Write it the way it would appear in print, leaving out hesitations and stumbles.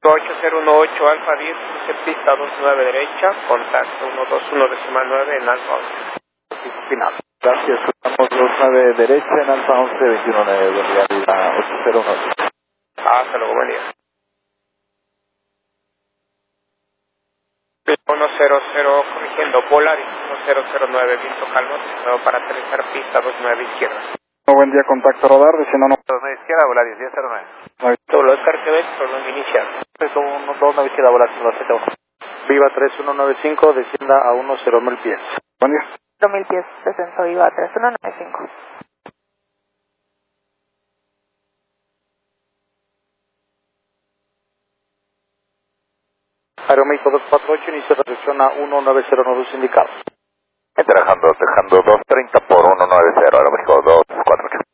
8018 Alfa 10, pista 29 derecha, contacto 121.9 en Alfa 11. Final. Gracias, estamos 29 derecha en Alfa 11, 21 de 809. Hasta luego, buen día. 100, corrigiendo, Polaris 1009, viento calmo, nuevo para aterrizar pista 29 izquierda. Buen día, contacto radar, desciendo 29 izquierda, Polaris 1009. Todo Los carteles, solo inicial. 29 izquierda, Polaris 170. Viva 3195, descienda a 10.000 pies. Buen día. 1000 pies, descenso Viva 3195. Aeroméxico 248, inicio de recepción a 19092 indicado. Dejando 230 por 190, Aeroméxico 248.